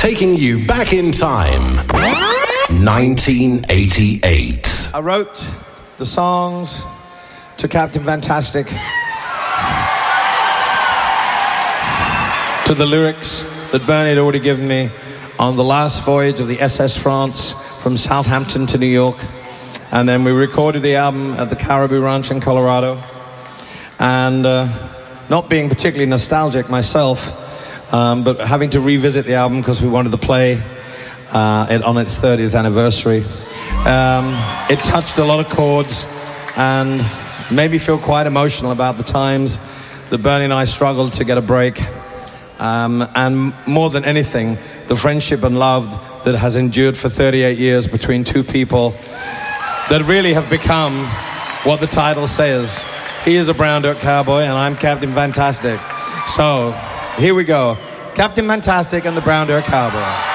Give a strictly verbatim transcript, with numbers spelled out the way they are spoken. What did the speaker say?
taking you back in time. nineteen eighty-eight. I wrote the songs to Captain Fantastic, to the lyrics that Bernie had already given me on the last voyage of the S S France from Southampton to New York. And then we recorded the album at the Caribou Ranch in Colorado. And uh, not being particularly nostalgic myself, um, but having to revisit the album because we wanted to play uh, it on its thirtieth anniversary. Um, it touched a lot of chords and made me feel quite emotional about the times that Bernie and I struggled to get a break. Um, and more than anything, the friendship and love that has endured for thirty-eight years between two people that really have become what the title says. He is a brown dirt cowboy and I'm Captain Fantastic. So, here we go. Captain Fantastic and the Brown Dirt Cowboy.